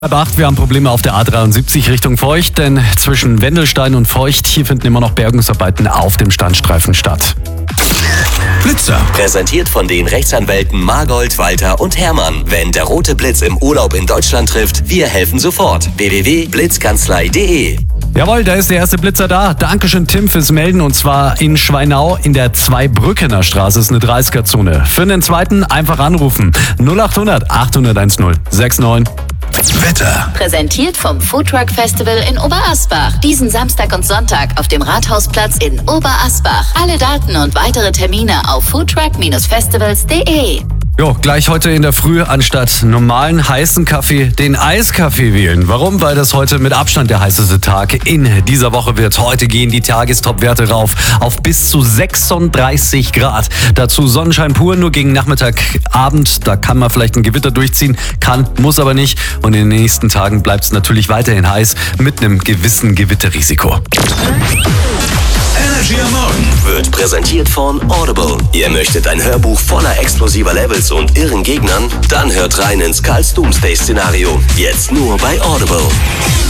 Halb 8, wir haben Probleme auf der A73 Richtung Feucht, denn zwischen Wendelstein und Feucht, hier finden immer noch Bergungsarbeiten auf dem Standstreifen statt. Blitzer. Präsentiert von den Rechtsanwälten Margold, Walter und Hermann. Wenn der rote Blitz im Urlaub in Deutschland trifft, wir helfen sofort. www.blitzkanzlei.de. Jawohl, da ist der erste Blitzer da. Dankeschön, Tim, fürs Melden. Und zwar in Schweinau in der Zweibrückener Straße ist eine 30er-Zone. Für den zweiten einfach anrufen. 0800 800 1069. Wetter. Präsentiert vom Foodtruck Festival in Oberasbach. Diesen Samstag und Sonntag auf dem Rathausplatz in Oberasbach. Alle Daten und weitere Termine auf foodtruck-festivals.de. Jo, gleich heute in der Früh anstatt normalen heißen Kaffee den Eiskaffee wählen. Warum? Weil das heute mit Abstand der heißeste Tag in dieser Woche wird. Heute gehen die Tagestopwerte rauf auf bis zu 36 Grad. Dazu Sonnenschein pur, nur gegen Nachmittag, Abend. Da kann man vielleicht ein Gewitter durchziehen, kann, muss aber nicht. Und in den nächsten Tagen bleibt es natürlich weiterhin heiß mit einem gewissen Gewitterrisiko. Energy am Morgen wird präsentiert von Audible. Ihr möchtet ein Hörbuch voller explosiver Levels und irren Gegnern? Dann hört rein ins Karls Doomsday-Szenario. Jetzt nur bei Audible.